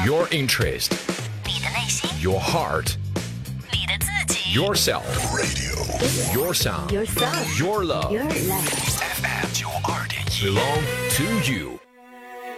Your interest, 你的内心， your heart, 你的自己 yourself, your sound, Yourself. your love, Your love. FM 92.1 belong to you.